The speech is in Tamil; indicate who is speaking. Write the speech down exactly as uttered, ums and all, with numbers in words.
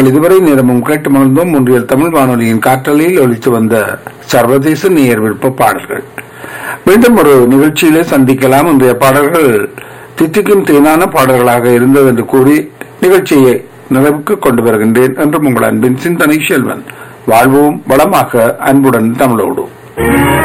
Speaker 1: நாங்கள் இதுவரை நேரமும் கேட்டு மகிழ்ந்தோம். ஒன்றியல் தமிழ் வானொலியின் காற்றலையில் ஒலித்து வந்த சர்வதேச நேயர் விருப்ப பாடல்கள். மீண்டும் ஒரு நிகழ்ச்சியிலே சந்திக்கலாம். இன்றைய பாடல்கள் தித்திக்கும் தேனான பாடல்களாக இருந்தது என்று கூறி நிகழ்ச்சியை நிறைவுக்கு கொண்டு வருகின்றேன் என்றும் உங்கள் அன்பின் சிந்தனை செல்வன். வாழ்வோம் வளமாக, அன்புடன் தமிழோடு.